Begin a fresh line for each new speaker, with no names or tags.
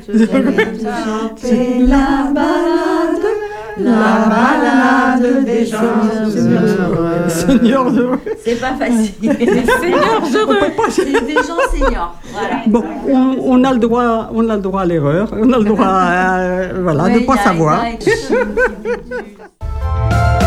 chanter la balade des gens heureux.
Seigneurs heureux.
C'est pas facile.
Seigneurs heureux.
C'est des gens seniors. Voilà.
Bon, on a le droit à l'erreur, on a le droit à, voilà,
Ouais,
de ne pas savoir.
il y a une petite-